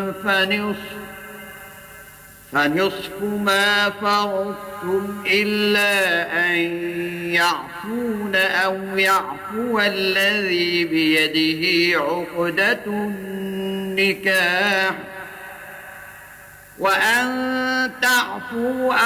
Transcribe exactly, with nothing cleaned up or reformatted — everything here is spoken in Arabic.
فنصف فنصف ما فرضتم إلا أن يعفون أو يعفو الذي بيده عقدة النكاح وأن تعفوا